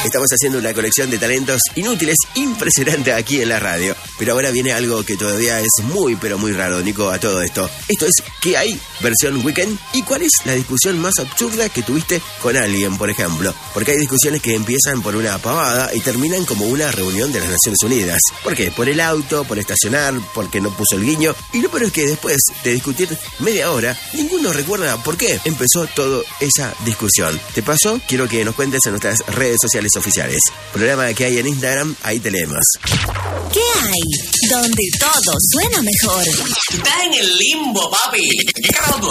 Estamos haciendo una colección de talentos inútiles impresionante aquí en la radio. Pero ahora viene algo que todavía es muy, pero muy raro, Nico, a todo esto. Esto es ¿qué hay? Versión Weekend. ¿Y cuál es la discusión más absurda que tuviste con alguien, por ejemplo? Porque hay discusiones que empiezan por una pavada y terminan como una reunión de las Naciones Unidas. ¿Por qué? Por el auto, por estacionar, porque no puso el guiño. Y lo peor es que después de discutir media hora, ninguno recuerda por qué empezó toda esa discusión. ¿Te pasó? Quiero que nos cuentes en nuestras redes sociales oficiales. Programa que hay en Instagram, ahí te leemos. ¿Qué hay? Donde todo suena mejor. Estás en el limbo, papi. ¿Qué carajo tú